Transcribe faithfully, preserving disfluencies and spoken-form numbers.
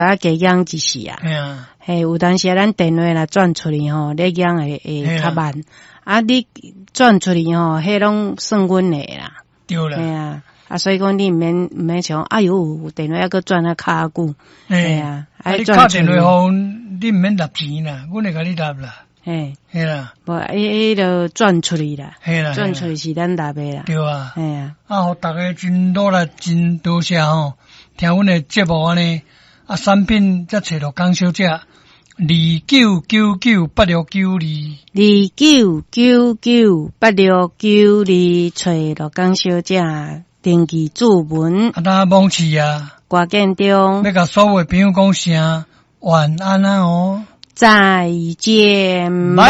啊，加养一时啊。 嘿啊， 嘿，有当时咱电话啦转出去吼，你养会会较慢。啊，你转出去吼，迄拢算阮的啦。 对啦。 嘿啊，啊，所以讲你毋免毋免想，哎哟，电话还阁转啊较久。嘿啊， 啊，你打电话互你毋免纳钱啦，阮会甲你纳啦。嘿，嘿啦， 无迄迄就转出去啦， 嘿啦， 转出去是咱纳的啦， 对啊， 嘿啊， 啊，互大家真努力，真多谢吼，听阮的节目安尼，啊，产品则找到江小姐，二九九九八六九二， 二九九九八六九二，找到江小姐，登记注文， 啊，当网址啊， 挂件中， 要甲所有朋友讲声晚安啊哦。 再见，拜。